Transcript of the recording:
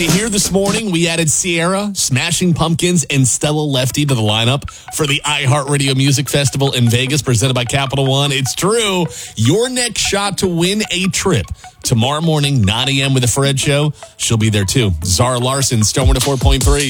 you hear this morning, we added Sierra, Smashing Pumpkins, and Stella Lefty to the lineup for the iHeartRadio Music Festival in Vegas presented by Capital One. It's true. Your next shot to win a trip. Tomorrow morning, 9 a.m. with the Fred Show. She'll be there too. Zara Larson, Stone 104.3.